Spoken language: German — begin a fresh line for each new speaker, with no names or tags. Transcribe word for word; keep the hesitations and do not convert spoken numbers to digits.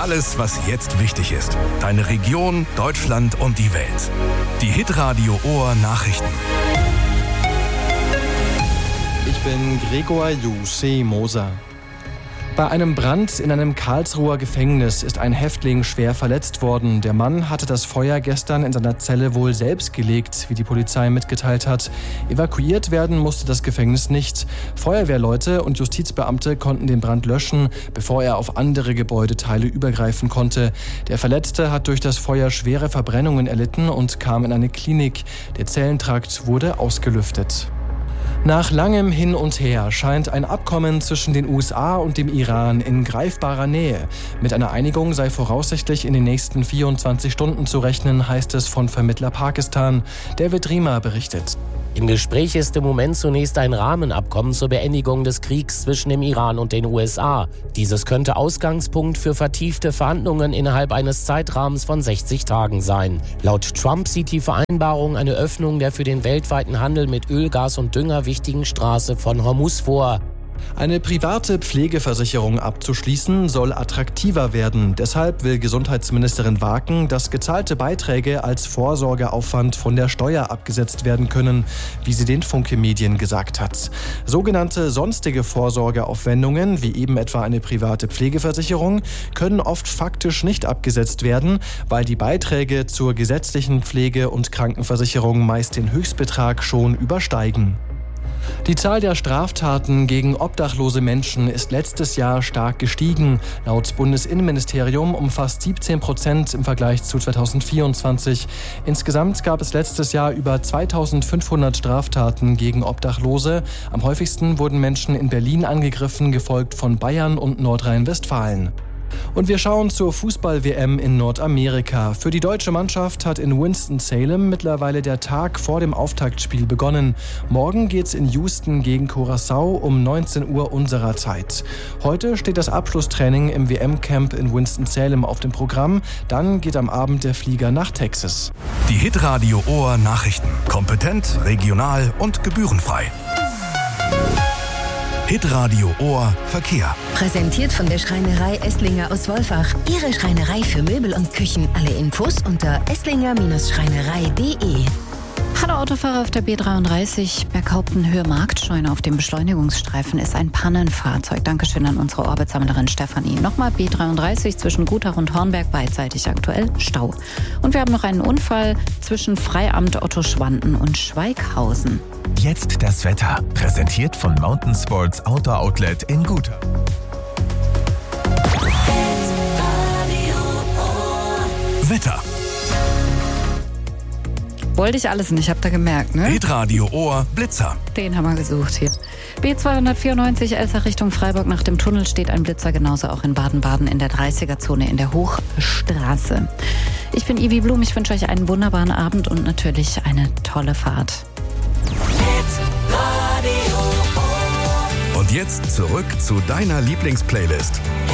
Alles, was jetzt wichtig ist. Deine Region, Deutschland und die Welt. Die Hitradio Ohr Nachrichten.
Ich bin Gregor Jussi Moser. Bei einem Brand in einem Karlsruher Gefängnis ist ein Häftling schwer verletzt worden. Der Mann hatte das Feuer gestern in seiner Zelle wohl selbst gelegt, wie die Polizei mitgeteilt hat. Evakuiert werden musste das Gefängnis nicht. Feuerwehrleute und Justizbeamte konnten den Brand löschen, bevor er auf andere Gebäudeteile übergreifen konnte. Der Verletzte hat durch das Feuer schwere Verbrennungen erlitten und kam in eine Klinik. Der Zellentrakt wurde ausgelüftet. Nach langem Hin und Her scheint ein Abkommen zwischen den U S A und dem Iran in greifbarer Nähe. Mit einer Einigung sei voraussichtlich in den nächsten vierundzwanzig Stunden zu rechnen, heißt es von Vermittler Pakistan. David Riemer berichtet.
Im Gespräch ist im Moment zunächst ein Rahmenabkommen zur Beendigung des Kriegs zwischen dem Iran und den U S A. Dieses könnte Ausgangspunkt für vertiefte Verhandlungen innerhalb eines Zeitrahmens von sechzig Tagen sein. Laut Trump sieht die Vereinbarung eine Öffnung der für den weltweiten Handel mit Öl, Gas und Dünger wichtigen Straße von Hormuz vor.
Eine private Pflegeversicherung abzuschließen soll attraktiver werden. Deshalb will Gesundheitsministerin Waken, dass gezahlte Beiträge als Vorsorgeaufwand von der Steuer abgesetzt werden können, wie sie den Funke Medien gesagt hat. Sogenannte sonstige Vorsorgeaufwendungen, wie eben etwa eine private Pflegeversicherung, können oft faktisch nicht abgesetzt werden, weil die Beiträge zur gesetzlichen Pflege- und Krankenversicherung meist den Höchstbetrag schon übersteigen. Die Zahl der Straftaten gegen obdachlose Menschen ist letztes Jahr stark gestiegen. Laut Bundesinnenministerium um fast siebzehn Prozent im Vergleich zu zweitausendvierundzwanzig. Insgesamt gab es letztes Jahr über zweitausendfünfhundert Straftaten gegen Obdachlose. Am häufigsten wurden Menschen in Berlin angegriffen, gefolgt von Bayern und Nordrhein-Westfalen. Und wir schauen zur Fußball-W M in Nordamerika. Für die deutsche Mannschaft hat in Winston-Salem mittlerweile der Tag vor dem Auftaktspiel begonnen. Morgen geht's in Houston gegen Curaçao um neunzehn Uhr unserer Zeit. Heute steht das Abschlusstraining im W M-Camp in Winston-Salem auf dem Programm. Dann geht am Abend der Flieger nach Texas.
Die Hitradio Ohr Nachrichten. Kompetent, regional und gebührenfrei. Hitradio Ohr Verkehr.
Präsentiert von der Schreinerei Esslinger aus Wolfach. Ihre Schreinerei für Möbel und Küchen. Alle Infos unter esslinger Schreinerei punkt de.
Hallo Autofahrer auf der B dreiunddreißig. Berghaupten-Höhe Marktscheune auf dem Beschleunigungsstreifen ist ein Pannenfahrzeug. Dankeschön an unsere Orbitsammlerin Stefanie. Nochmal B dreiunddreißig zwischen Gutach und Hornberg beidseitig aktuell Stau. Und wir haben noch einen Unfall zwischen Freiamt Otto Schwanden und Schweighausen.
Jetzt das Wetter. Präsentiert von Mountain Sports Outdoor Outlet in Gutach.
Wetter.
Wollte ich alles nicht, habt ihr gemerkt, ne?
Hitradio Ohr Blitzer.
Den haben wir gesucht hier. B zweihundertvierundneunzig Elsa Richtung Freiburg nach dem Tunnel steht ein Blitzer, genauso auch in Baden-Baden in der dreißiger-Zone in der Hochstraße. Ich bin Ivi Blum, ich wünsche euch einen wunderbaren Abend und natürlich eine tolle Fahrt.
Und jetzt zurück zu deiner Lieblingsplaylist.